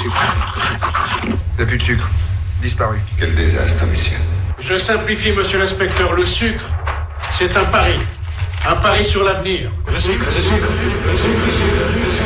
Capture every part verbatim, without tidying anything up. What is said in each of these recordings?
sucre. Il n'y a plus de sucre. Disparu. Quel désastre, messieurs. Je simplifie, monsieur l'inspecteur. Le sucre, c'est un pari. Un pari sur l'avenir. Le sucre, le sucre, le sucre, le sucre.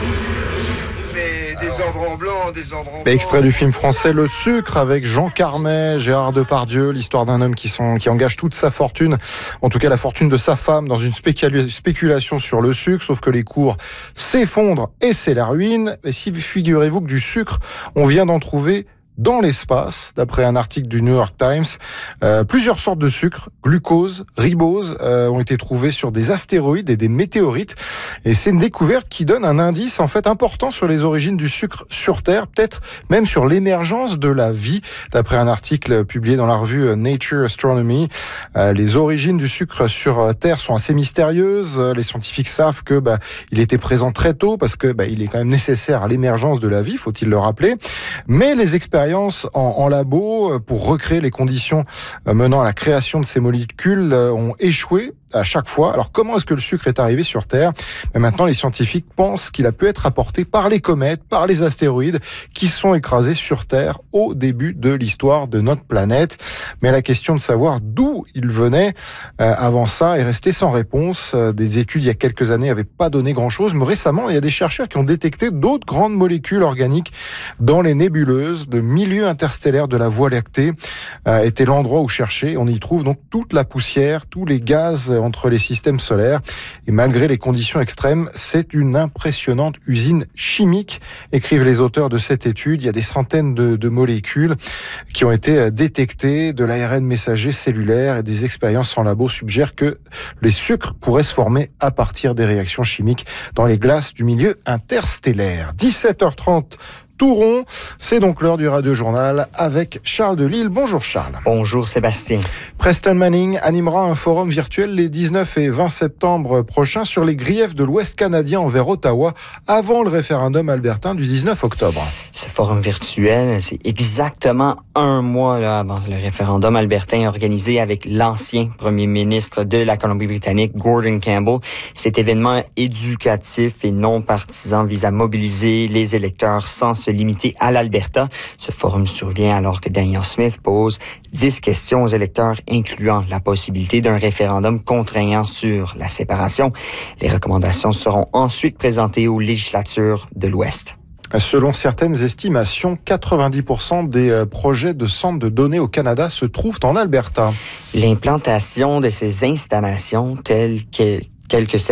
Mais des ordres en blanc, des ordres en blanc. Extrait du film français Le Sucre avec Jean Carmet, Gérard Depardieu, l'histoire d'un homme qui, sont, qui engage toute sa fortune, en tout cas la fortune de sa femme, dans une spécula- spéculation sur le sucre, sauf que les cours s'effondrent et c'est la ruine. Et si figurez-vous que du sucre, on vient d'en trouver dans l'espace, d'après un article du New York Times. Euh, plusieurs sortes de sucre, glucose, ribose, euh, ont été trouvés sur des astéroïdes et des météorites. Et c'est une découverte qui donne un indice en fait important sur les origines du sucre sur Terre, peut-être même sur l'émergence de la vie. D'après un article publié dans la revue Nature Astronomy, euh, les origines du sucre sur Terre sont assez mystérieuses. Les scientifiques savent que bah, il était présent très tôt parce que bah, il est quand même nécessaire à l'émergence de la vie, faut-il le rappeler. Mais les expériences En, en labo pour recréer les conditions menant à la création de ces molécules ont échoué à chaque fois. Alors comment est-ce que le sucre est arrivé sur Terre ? Mais maintenant, les scientifiques pensent qu'il a pu être apporté par les comètes, par les astéroïdes qui sont écrasés sur Terre au début de l'histoire de notre planète. Mais la question de savoir d'où il venait euh, avant ça est restée sans réponse. Euh, des études il y a quelques années n'avaient pas donné grand-chose, mais récemment, il y a des chercheurs qui ont détecté d'autres grandes molécules organiques dans les nébuleuses. De milieu interstellaire de la Voie lactée euh, était l'endroit où chercher. On y trouve donc toute la poussière, tous les gaz entre les systèmes solaires. Et malgré les conditions extrêmes, c'est une impressionnante usine chimique, écrivent les auteurs de cette étude. Il y a des centaines de, de molécules qui ont été détectées, de l'A R N messager cellulaire, et des expériences en labo suggèrent que les sucres pourraient se former à partir des réactions chimiques dans les glaces du milieu interstellaire. dix-sept heures trente, tout rond, c'est donc l'heure du Radio Journal avec Charles Delisle. Bonjour Charles. Bonjour Sébastien. Preston Manning animera un forum virtuel les dix-neuf et vingt septembre prochains sur les griefs de l'Ouest canadien envers Ottawa avant le référendum albertain du dix-neuf octobre. Ce forum virtuel, c'est exactement un mois là, avant le référendum albertain organisé avec l'ancien premier ministre de la Colombie-Britannique, Gordon Campbell. Cet événement éducatif et non partisan vise à mobiliser les électeurs sans se limiter à l'Alberta. Ce forum survient alors que Danielle Smith pose dix questions aux électeurs, incluant la possibilité d'un référendum contraignant sur la séparation. Les recommandations seront ensuite présentées aux législatures de l'Ouest. Selon certaines estimations, quatre-vingt-dix pour cent des projets de centres de données au Canada se trouvent en Alberta. L'implantation de ces installations, telles que, telles que celles